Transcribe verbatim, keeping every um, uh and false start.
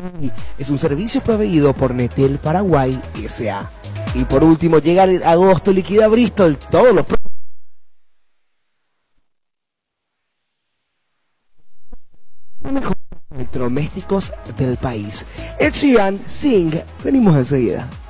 Es un servicio proveído por Netel Paraguay S A Y por último, llega el agosto, liquida Bristol todos los mejores electrodomésticos del país. Ed Sheeran, Sing, venimos enseguida.